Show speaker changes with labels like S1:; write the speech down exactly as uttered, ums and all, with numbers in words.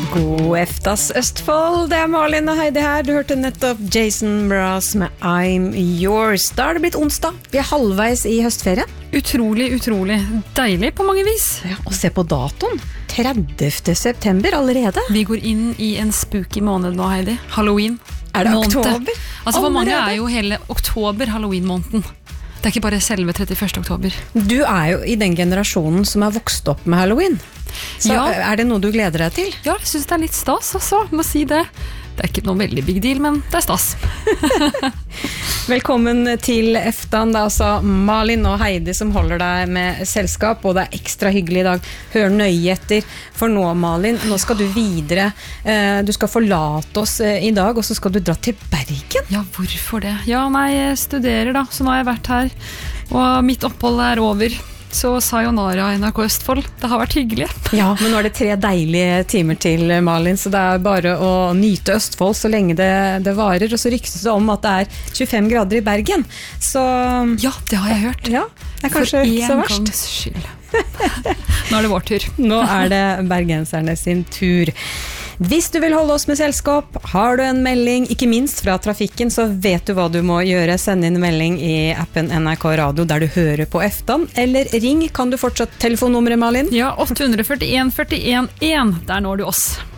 S1: God eftas Østfold, det er Malin og Heidi her. Du hørte nettopp Jason Mraz med I'm Yours. Da er det blitt onsdag, vi er halvveis i høstferien.
S2: Utrolig, utrolig. Deilig på mange vis.
S1: Ja, og se på datoen, tredivte september allerede.
S2: Vi går inn i en spooky måned nå, Heidi. Halloween.
S1: Er det
S2: Måned.
S1: oktober?
S2: Altså for mange
S1: Allerede?
S2: er jo hele oktober Halloween-måneden. Det er ikke bare selve trettiførste oktober.
S1: Du er jo i den generasjonen som er vokst opp med Halloween. Så
S2: Ja.
S1: er det noe du gleder deg til?
S2: Ja, jeg synes det er litt stas også, må si det. Det er ikke noe veldig big deal, men det er stas.
S1: Velkommen til Eftan, det er altså Malin og Heidi som holder deg med selskap, og det er ekstra hyggelig i dag. Hør nøye etter, for nå Malin, nå skal du videre. Eh, Du skal forlate oss eh, i dag, og så skal du dra til Bergen.
S2: Ja, hvorfor det? Ja, nei, jeg studerer da, så nå har jeg vært her, og mitt opphold er over. Så sayonara N R K Østfold, det har vært hyggelig.
S1: Ja, men nå er det tre deilige timer til, Malin, så det er bare å nyte Østfold så lenge det, det varer, og så ryktes det om at det er tjuefem grader i Bergen. Så
S2: Ja, det har jeg hørt.
S1: ja, det er kanskje ikke så
S2: For en
S1: verst.
S2: gangs skyld. Nå er det vår tur.
S1: Nå er det bergenserne sin tur. Hvis du vil holde oss med selskap, har du en melding, ikke minst fra trafikken, så vet du hva du må gjøre. Send inn melding i appen N R K Radio der du hører på Eftan, eller ring. Kan du fortsatt telefonnummeret, Malin?
S2: Ja, åtte fire en, fire en, en. Der når du oss.